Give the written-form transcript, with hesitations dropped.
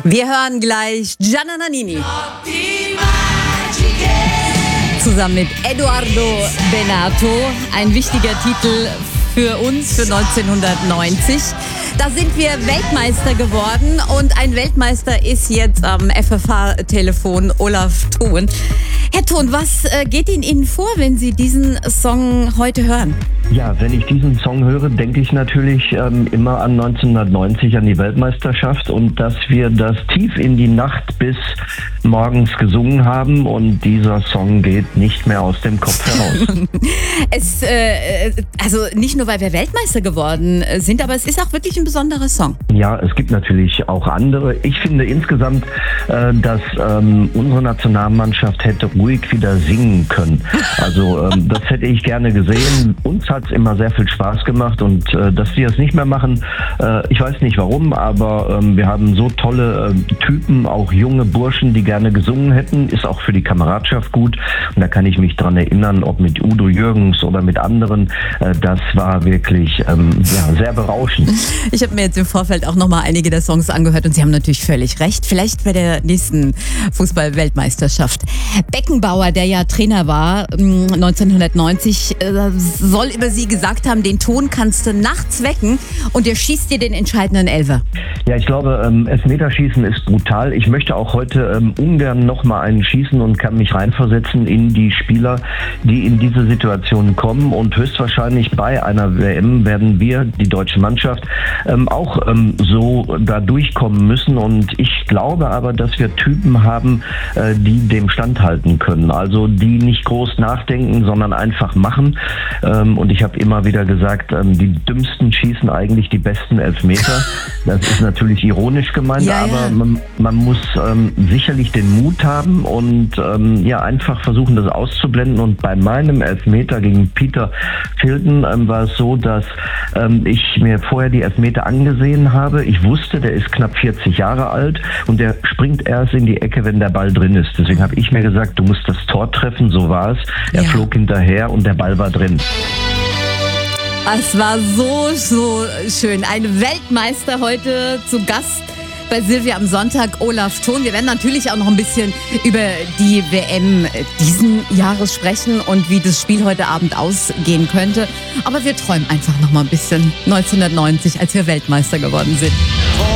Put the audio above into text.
Wir hören gleich Gianna Nannini. Zusammen mit Edoardo Bennato. Ein wichtiger Titel für uns für 1990. Da sind wir Weltmeister geworden und ein Weltmeister ist jetzt am FFH-Telefon, Olaf Thon. Herr Thon, was geht Ihnen vor, wenn Sie diesen Song heute hören? Ja, wenn ich diesen Song höre, denke ich natürlich immer an 1990, an die Weltmeisterschaft und dass wir das tief in die Nacht bis morgens gesungen haben und dieser Song geht nicht mehr aus dem Kopf heraus. Also nicht nur, weil wir Weltmeister geworden sind, aber es ist auch wirklich ein besonderer Song. Ja, es gibt natürlich auch andere. Ich finde insgesamt, dass unsere Nationalmannschaft hätte ruhig wieder singen können. Also das hätte ich gerne gesehen. Uns hat es immer sehr viel Spaß gemacht und dass die es nicht mehr machen, ich weiß nicht warum, aber wir haben so tolle Typen, auch junge Burschen, die gerne gesungen hätten, ist auch für die Kameradschaft gut und da kann ich mich dran erinnern, ob mit Udo Jürgens oder mit anderen, das war wirklich sehr berauschend. Ich habe mir jetzt im Vorfeld auch nochmal einige der Songs angehört und Sie haben natürlich völlig recht, vielleicht bei der nächsten Fußball-Weltmeisterschaft. Beckenbauer, der ja Trainer war 1990, soll über Sie gesagt haben, den Ton kannst du nachts wecken und der schießt dir den entscheidenden Elfer. Ja, ich glaube, Elfmeterschießen ist brutal. Ich möchte auch heute ungern nochmal einen schießen und kann mich reinversetzen in die Spieler, die in diese Situation kommen und höchstwahrscheinlich bei einer WM werden wir, die deutsche Mannschaft, auch so da durchkommen müssen und ich glaube aber, dass wir Typen haben, die dem standhalten können. Also die nicht groß nachdenken, sondern einfach machen und ich habe immer wieder gesagt, die Dümmsten schießen eigentlich die besten Elfmeter. Das ist natürlich ironisch gemeint, ja, aber man muss sicherlich den Mut haben und einfach versuchen, das auszublenden. Und bei meinem Elfmeter gegen Peter Filton war es so, dass ich mir vorher die Elfmeter angesehen habe. Ich wusste, der ist knapp 40 Jahre alt und der springt erst in die Ecke, wenn der Ball drin ist. Deswegen habe ich mir gesagt, du musst das Tor treffen, so war es. Er flog hinterher und der Ball war drin. Es war so schön. Ein Weltmeister heute zu Gast bei Silvia am Sonntag, Olaf Thon. Wir werden natürlich auch noch ein bisschen über die WM diesen Jahres sprechen und wie das Spiel heute Abend ausgehen könnte. Aber wir träumen einfach noch mal ein bisschen 1990, als wir Weltmeister geworden sind.